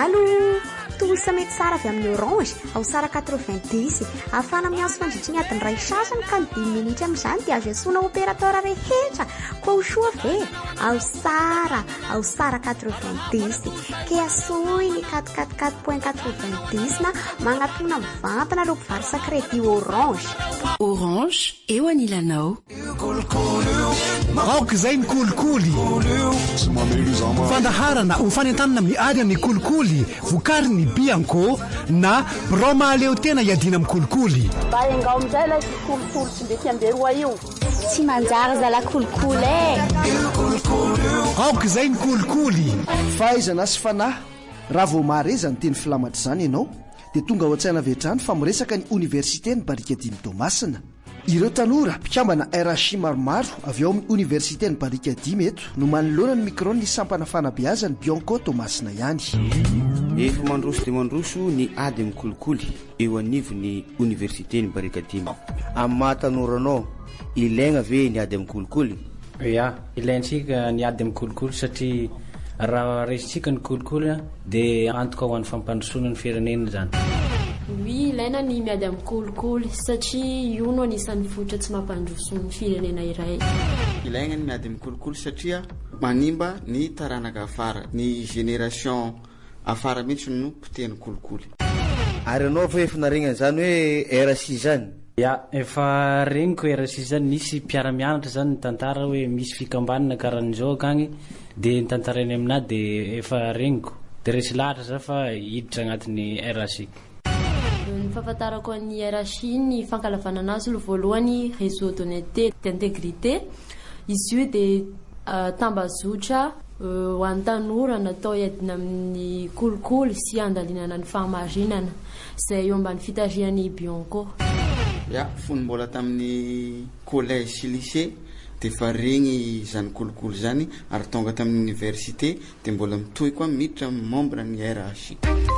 Allô, tolosa mety tsara avy amin'ny Orange ao sara 90 afana miazo fandritriny adiny ray sasany ka 10 minitra amin'izany dia azo iasona opérateur rehetra koa soa ve ao sara 90 ke asoy ny 444.90 na magnatona mivantana ireo mpivarotra crédit Orange. Orange eo anilanao. Aoka izay ny kolikoly fandaharana ho fanentanana amin'ny ady amin'ny kolikoly vokary ny bianco na broma aleo tena iadina amin'ny kolikoly baengao amin'izay ilay kolikoly tsy mety amberoa io tsy manjary zala kolikoly aoka izay ny kolikoly fahaizana sy fanahy raha vao maharezany teny filamatra izany ianao dia tonga ao an-tsaina vetrany fa miresaka ny oniversitény barika dimy Tomasina. Ireo tanora mpikambana RHI maromaro avy ao amin'ny oniversitény barika dimy eto no manoloana ny micro ny sampana fanabeazany Bianco Tomasina ihany. Efa mandroso dia mandroso ny ady amin'ny kolikoly eo anivo ny oniversitény barika dimy. Amin'ny mahatanorana ilaigna ve ny ady amin'ny kolikoly? Ya, ilaintsika ny ady amin'ny kolikoly satria raha resitsika ny kolikoly dia antoka ho an'ny fampandrosoana ny firenena zany. Oui, ilaina ny miady amin'ny kolikoly satria io no anisan'ny votra tsy mampandroso ny firenena iray. Ilaina ny miady amin'ny kolikoly satria manimba ny taranaka afara, ny génération afara mihitsy no mpiteny kolikoly. Ary anao fa efa naregnana zany hoe RHI zany? Ya, efa regniko RHI zany nisy mpiara-mianatra zany ny tantara hoe misy fikambanana karan'izao akagny dia ny tantarainy aminahy dia efa regniko. Dia resy lahatra za fa hiditra agnatin'ny RHI. Ny fahafantarako ny RHI ny fankalavana anazy aloha voalohany réseau d'honnêteté d'intégrité. Izy io dia tambazotra ho an'ny tanora natao hiadina amin'ny kolikoly sy handalinana ny fahamarinana izay eo ambany fitarihan'ny Bianco. Ya, fony mbola tamin'ny collège sy lycée dia fa regny zany kolikoly zany ary tonga tamin'ny université dia mbola mitohy koa miditra membre ny RHI.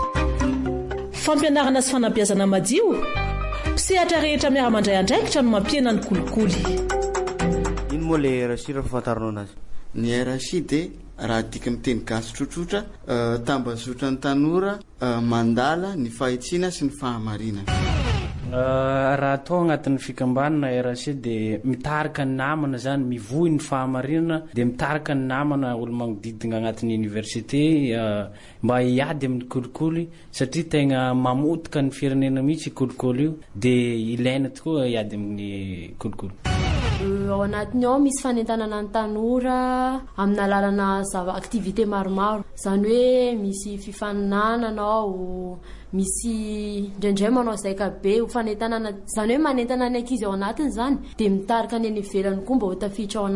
Fampianarana sy fanabeazana madio mpisehatra rehetra miara-mandray andraikitra no mampiena ny kolikoly. Ino moa le RHI raha fafantaranao anazy? Ny RHI dia raha adika miteny gasy tsotsotra tambazotra ny tanora mandala ny fahitsiana sy ny fahamarinana. Raha atao agnatin'ny fikambanana RHI dia mitarika ny namana zany mivohy ny fahamarinana dia mitarika ny namana olo magnodidina agnatin'ny université mba hiady amin'ny kolikoly satria tegna mamotika ny firenena mihitsy kolikoly io dia ilaina tokoa hiady amin'ny kolikoly. Ao anatiny ao misy fanentanana ny tanora amin'ny alalana activité maromaro zany hoe misy fifaninanana ao misy ndraindray manao zaikabe ho fanentanana zany hoe manentana ny ankizy ao anatiny zany dia mitarika ny any ivelany koa mba ho tafiditra ao